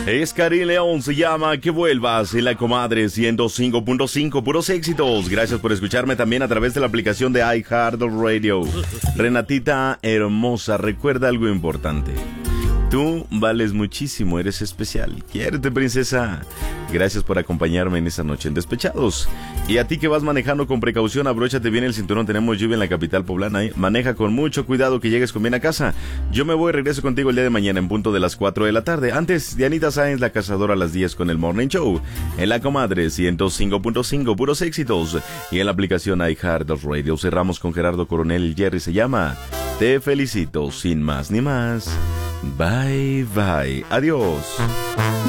Es Karim León, se llama Que Vuelvas en la Comadre 105.5, puros éxitos. Gracias por escucharme también a través de la aplicación de iHeartRadio. Renatita hermosa, recuerda algo importante. Tú vales muchísimo, eres especial. Quiérete, princesa. Gracias por acompañarme en esta noche en Despechados. Y a ti que vas manejando con precaución, abróchate bien el cinturón. Tenemos lluvia en la capital poblana. Maneja con mucho cuidado, que llegues con bien a casa. Yo me voy, regreso contigo el día de mañana en punto de las 4 de la tarde. Antes, Dianita Sáenz, la cazadora, a las 10 con el Morning Show. En la Comadre 105.5, puros éxitos. Y en la aplicación iHeartRadio cerramos con Gerardo Coronel. Jerry se llama Te Felicito, sin más ni más. Bye, bye. Adiós.